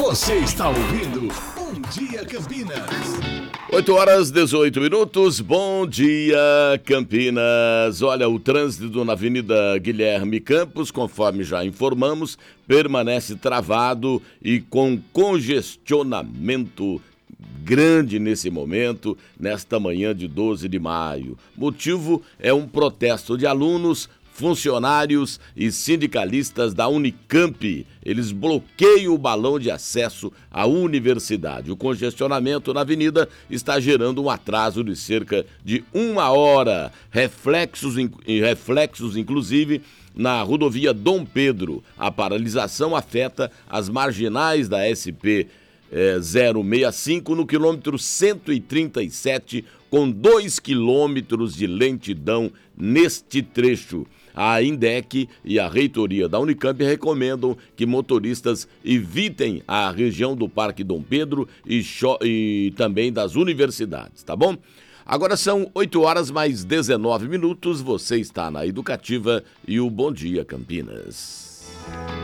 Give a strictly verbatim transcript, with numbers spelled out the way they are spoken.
Você está ouvindo Bom Dia Campinas. oito horas, dezoito minutos. Bom dia, Campinas. Olha, o trânsito na Avenida Guilherme Campos, conforme já informamos, permanece travado e com congestionamento grande nesse momento, nesta manhã de doze de maio. Motivo é um protesto de alunos, funcionários e sindicalistas da Unicamp. Eles bloqueiam o balão de acesso à universidade. O congestionamento na avenida está gerando um atraso de cerca de uma hora. Reflexos, reflexos inclusive, na rodovia Dom Pedro. A paralisação afeta as marginais da S P É, zero sessenta e cinco no quilômetro cento e trinta e sete, com dois quilômetros de lentidão neste trecho. A INDEC e a reitoria da Unicamp recomendam que motoristas evitem a região do Parque Dom Pedro e, e também das universidades, tá bom? Agora são oito horas mais dezenove minutos, você está na Educativa e o Bom Dia Campinas.